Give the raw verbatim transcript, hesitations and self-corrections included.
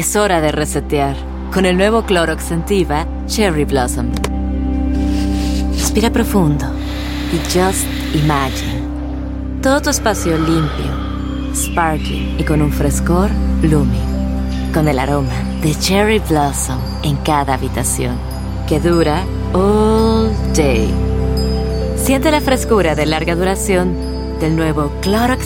Es hora de resetear con el nuevo Clorox Scentiva Cherry Blossom. Respira profundo y just imagine. Todo tu espacio limpio, sparkling y con un frescor blooming. Con el aroma de Cherry Blossom en cada habitación, que dura all day. Siente la frescura de larga duración del nuevo Clorox